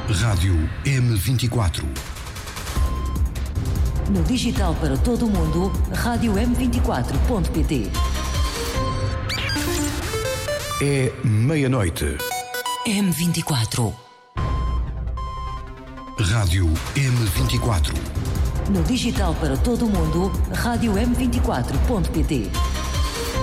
Rádio M24. No digital para todo o mundo, rádio M24.pt. É meia-noite. M24. Rádio M24. No digital para todo o mundo, rádio M24.pt.